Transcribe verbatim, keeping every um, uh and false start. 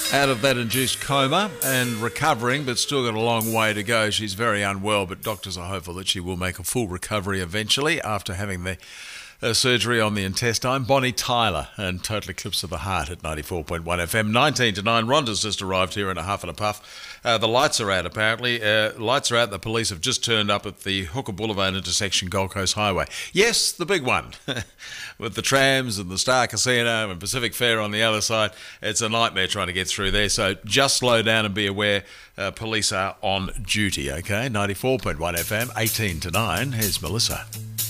Out of that induced coma and recovering, but still got a long way to go. She's very unwell, but doctors are hopeful that she will make a full recovery eventually after having the uh, surgery on the intestine. Bonnie Tyler and Total Eclipse of the Heart at ninety-four point one F M. nineteen to nine. Rhonda's just arrived here in a huff and a puff. Uh, the lights are out, apparently. Uh, lights are out. The police have just turned up at the Hooker Boulevard intersection, Gold Coast Highway. Yes, the big one. With the trams and the Star Casino and Pacific Fair on the other side. It's a nightmare trying to get through there. So just slow down and be aware uh, police are on duty, okay? ninety-four point one F M, eighteen to nine. Here's Melissa.